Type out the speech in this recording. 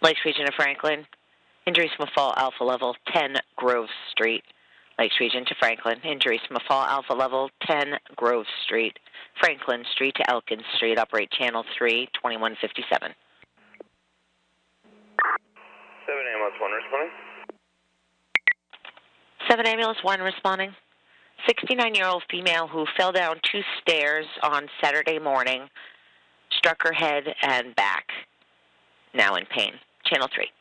Lakes Region of Franklin. Injuries from a fall, alpha level 10 Grove Street. Lakes Region to Franklin. Injuries from a fall, alpha level 10 Grove Street. Franklin Street to Elkins Street. Operate Channel 3, 2157. 7 ambulance 1 responding. 7 ambulance 1 responding. 69-year-old female who fell down 2 stairs on Saturday morning, struck her head and back, now in pain. Channel 3.